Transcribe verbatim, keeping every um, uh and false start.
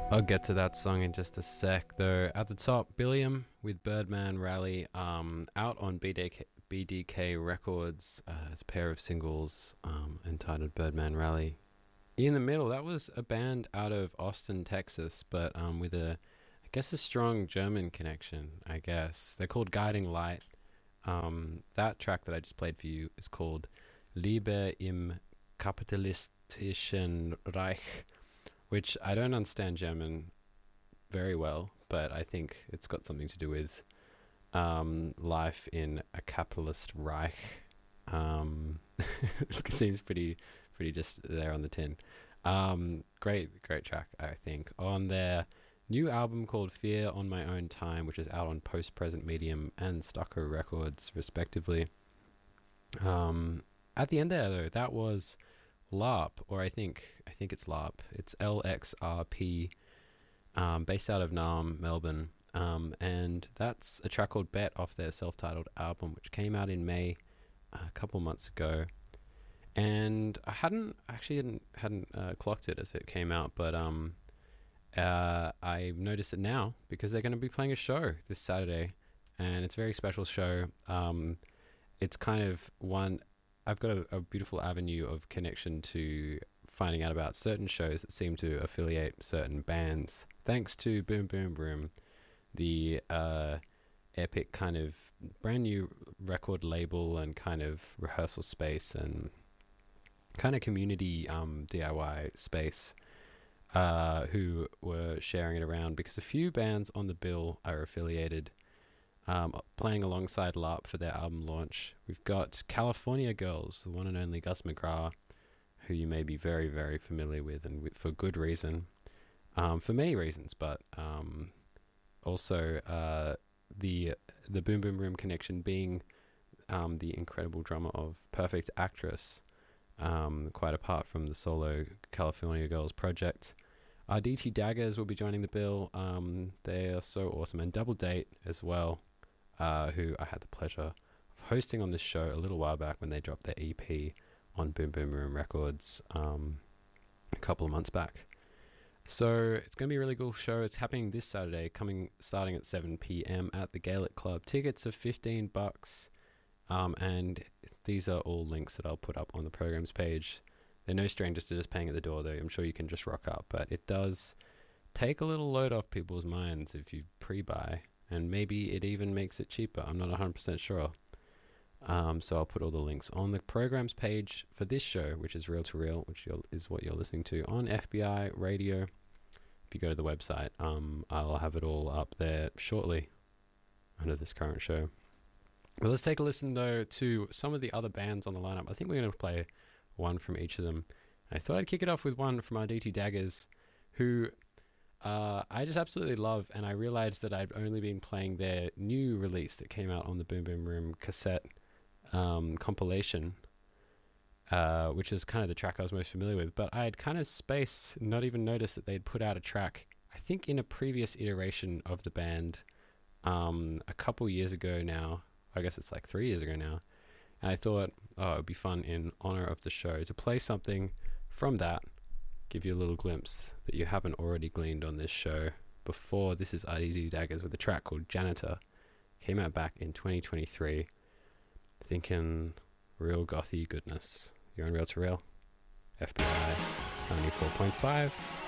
I'll get to that song in just a sec, though. At the top, Billiam with Birdman Rally, um, out on B D K, B D K Records, uh, as a pair of singles um, entitled Birdman Rally. In the middle, that was a band out of Austin, Texas, but um, with a, I guess, a strong German connection, I guess. They're called Guiding Light. Um, that track that I just played for you is called Liebe im kapitalistischen Reich, which I don't understand German very well, but I think it's got something to do with um, life in a capitalist Reich. Um, it seems pretty, pretty just there on the tin. Um, great, great track, I think. On their new album called Fear on My Own Time, which is out on Post Present Medium and Stucco Records, respectively. Um, at the end there, though, that was LARP, or I think I think it's LARP. It's L X R P, um, based out of Naarm, Melbourne, um, and that's a track called Bet off their self-titled album, which came out in May, uh, a couple months ago. And I hadn't actually hadn't, hadn't uh, clocked it as it came out, but um, uh, I noticed it now because they're going to be playing a show this Saturday, and it's a very special show. Um, it's kind of one. I've got a, a beautiful avenue of connection to finding out about certain shows that seem to affiliate certain bands. Thanks to Boom Boom Room, the uh, epic kind of brand new record label and kind of rehearsal space and kind of community um, D I Y space, uh, who were sharing it around because a few bands on the bill are affiliated. Um, playing alongside LARP for their album launch. We've got California Girls, the one and only Gus McGrath, who you may be very, very familiar with, and with, for good reason, um, for many reasons, but um, also uh, the the Boom Boom Room connection being um, the incredible drummer of Perfect Actress, um, quite apart from the solo California Girls project. Our D T Daggers will be joining the bill. Um, they are so awesome, and Double Date as well. Uh, who I had the pleasure of hosting on this show a little while back when they dropped their E P on Boom Boom Room Records um, a couple of months back. So it's going to be a really cool show. It's happening this Saturday, coming starting at seven p.m. at the Gaelic Club. Tickets are fifteen bucks, um, and these are all links that I'll put up on the programs page. They're no strangers to just paying at the door, though. I'm sure you can just rock up, but it does take a little load off people's minds if you pre-buy. And maybe it even makes it cheaper. I'm not one hundred percent sure. Um, so I'll put all the links on the programs page for this show, which is Reel to Reel, which you're, is what you're listening to on F B I Radio. If you go to the website, um, I'll have it all up there shortly under this current show. Well, let's take a listen, though, to some of the other bands on the lineup. I think we're going to play one from each of them. I thought I'd kick it off with one from our D T Daggers, who... Uh, I just absolutely love, and I realized that I'd only been playing their new release that came out on the Boom Boom Room cassette um, compilation, uh, which is kind of the track I was most familiar with, but I had kind of spaced, not even noticed that they'd put out a track, I think in a previous iteration of the band, um, a couple years ago now. I guess it's like three years ago now, and I thought, oh, it would be fun in honor of the show to play something from that, give you a little glimpse that you haven't already gleaned on this show before. This is R D T Daggers with a track called Janitor. Came out back in twenty twenty-three. Thinking real gothy goodness. You're on Reel to Reel. F B I ninety-four point five.